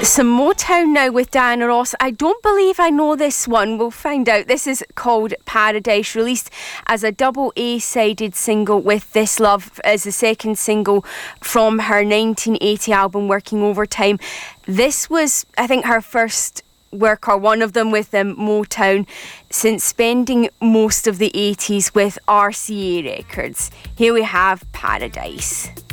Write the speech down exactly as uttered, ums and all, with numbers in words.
Some Motown now with Diana Ross. I don't believe I know this one. We'll find out. This is called Paradise, released as a double A-sided single with This Love as the second single from her nineteen eighty album Working Overtime. This was, I think, her first work, or one of them, with um, Motown, since spending most of the eighties with R C A Records. Here we have Paradise.